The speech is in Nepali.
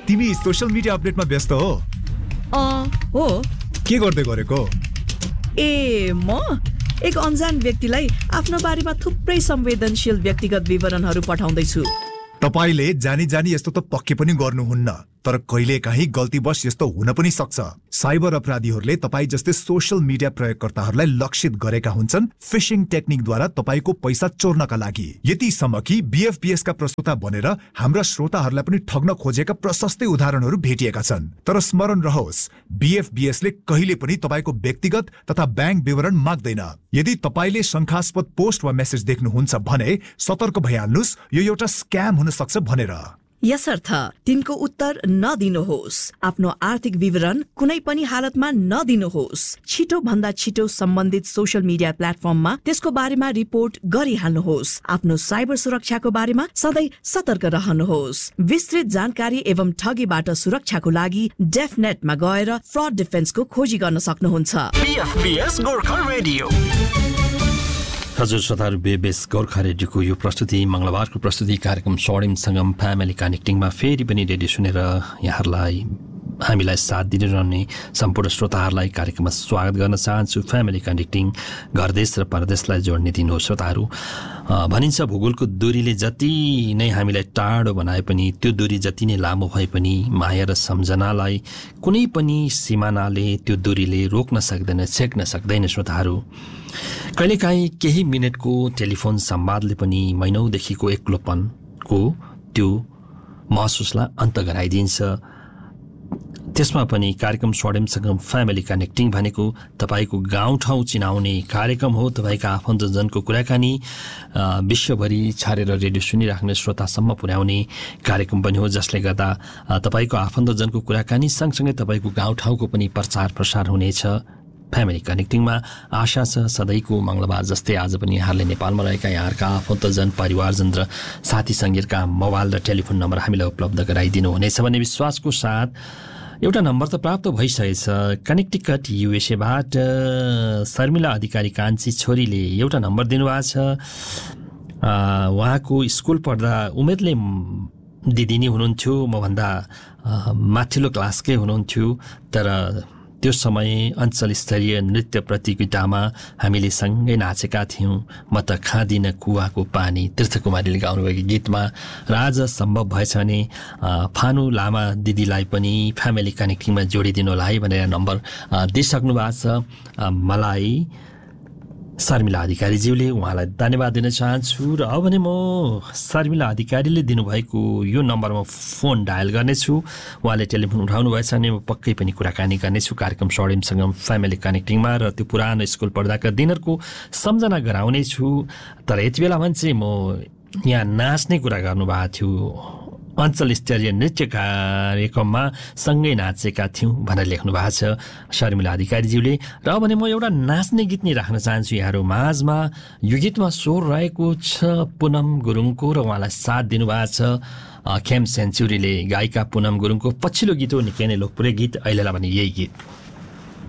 तिमी सोशल मिडिया अपडेटमा व्यस्त हो? हो। के गर्दै गरेको? म एक अनजान व्यक्तिलाई आफ्नो बारेमा थुप्रै संवेदनशील व्यक्तिगत विवरणहरू पठाउँदैछु। तपाईले जानी जानी यस्तो त पक्कै पनि गर्नुहुन्न, तर कहिलेकाहीँ गल्तीवश यस्तो हुन पनि सक्छ। साइबर अपराधीहरूले तपाईँ जस्तै सोशल मिडिया प्रयोगकर्ताहरूलाई लक्षित गरेका हुन्छन् फिशिङ टेक्निकद्वारा तपाईँको पैसा चोर्नका लागि। यतिसम्म कि BFBS का प्रस्तुता बनेर हाम्रा श्रोताहरूलाई पनि ठग्न खोजेका प्रशस्तै उदाहरणहरू भेटिएका छन्। तर स्मरण रहोस्, BFBS ले कहिले पनि तपाईँको व्यक्तिगत तथा ब्याङ्क विवरण माग्दैन। यदि तपाईँले शङ्कास्पद पोस्ट वा मेसेज देख्नुहुन्छ भने सतर्क भइहाल्नुहोस्, यो एउटा स्क्याम हुन सक्छ भनेर। यसर्थ तिनको उत्तर नदिनुहोस्। आफ्नो आर्थिक विवरण कुनै पनि हालतमा नदिनुहोस्। छिटो भन्दा छिटो सम्बन्धित सोशल मिडिया प्लेटफर्ममा त्यसको बारेमा रिपोर्ट गरिहाल्नुहोस्। आफ्नो साइबर सुरक्षाको बारेमा सधैँ सतर्क रहनुहोस्। विस्तृत जानकारी एवं ठगीबाट सुरक्षाको लागि डेफनेटमा गएर फ्रड डिफेन्सको खोजी गर्न सक्नुहुन्छ। BFBS Gorkha radio. हजुर श्रोताहरू, BFBS गोर्खा रेडियोको यो प्रस्तुति मंगलबारको प्रस्तुति कार्यक्रम स्वर्णिम संगम फ्यामिली कनेक्टिङमा फेरि पनि रेडियो सुनेर यहाँहरूलाई हामीलाई साथ दिइरहने सम्पूर्ण श्रोताहरूलाई कार्यक्रममा स्वागत गर्न चाहन्छु। फ्यामिली कनेक्टिङ घर देश र परदेशलाई जोड्ने दिन हो। श्रोताहरू, भनिन्छ भूगोलको दूरीले जति नै हामीलाई टाढो बनाए पनि त्यो दूरी जति नै लामो भए पनि माया र सम्झनालाई कुनै पनि सिमानाले त्यो दूरीले रोक्न सक्दैन, छेक्न सक्दैन। श्रोताहरू, कहिलेकाहीँ केही मिनटको टेलिफोन संवादले पनि महिनौदेखिको एक्लोपनको त्यो महसुसलाई अन्त गराइदिन्छ। त्यसमा पनि कार्यक्रम स्वर्णिमसँग फ्यामिली कनेक्टिङ भनेको तपाईँको गाउँठाउँ चिनाउने कार्यक्रम हो। तपाईँका आफन्तजनको कुराकानी विश्वभरि छारेर रेडियो सुनिराख्ने श्रोतासम्म पुर्याउने कार्यक्रम पनि हो, जसले गर्दा तपाईँको आफन्तजनको कुराकानी सँगसँगै तपाईँको गाउँठाउँको पनि प्रचार प्रसार हुनेछ। फ्यामिली कनेक्टिङमा आशा छ सधैँको मंगलबार जस्तै आज पनि यहाँहरूले नेपालमा रहेका यहाँहरूका आफन्तजन, परिवारजन र साथी सङ्गीतका मोबाइल र टेलिफोन नम्बर हामीलाई उपलब्ध गराइदिनु हुनेछ भन्ने विश्वासको साथ एउटा नम्बर त प्राप्त भइसकेछ। कनेक्टिकट USA बाट शर्मिला अधिकारी कान्छी छोरीले एउटा नम्बर दिनुभएको छ। उहाँको स्कुल पढ्दा उमेरले दिदी नै हुनुहुन्थ्यो, मभन्दा माथिल्लो क्लासकै हुनुहुन्थ्यो। तर त्यो समय अञ्चल स्तरीय नृत्य प्रतियोगितामा हामीले सँगै नाचेका थियौँ। म त खाँदिन कुवाको पानी, तीर्थकुमारीले गाउनुभएको गीतमा। र आज सम्भव भएछ भने फानु लामा दिदीलाई पनि फ्यामिली कनेक्टिङमा जोडिदिनु होला है भनेर नम्बर दिइसक्नु भएको छ। मलाई शर्मिला अधिकारीज्यूले उहाँलाई धन्यवाद दिन चाहन्छु। र अब भने म शर्मिला अधिकारीले दिनुभएको यो नम्बरमा फोन डायल गर्नेछु। उहाँले टेलिफोन उठाउनु भएछ भने म पक्कै पनि कुराकानी गर्नेछु कार्यक्रम स्वर्णिमसँग फ्यामिली कनेक्टिङमा र त्यो पुरानो स्कुल पढ्दाका दिनहरूको सम्झना गराउनेछु। तर यति बेला भने चाहिँ म यहाँ नाच्ने कुरा गर्नुभएको थियो। अञ्चल स्तरीय नृत्य कार्यक्रममा सँगै नाचेका थियौँ भनेर लेख्नु भएको छ शर्मिला अधिकारीज्यूले। र अब भने म एउटा नाच्ने गीत नै राख्न चाहन्छु यहाँहरू माझमा। यो गीतमा स्वर रहेको छ पुनम गुरुङको र उहाँलाई साथ दिनुभएको छ खेम सेन्चुरीले। गायिका पुनम गुरुङको पछिल्लो गीत हो, निकै नै लोकप्रिय गीत। अहिलेलाई भने यही गीत।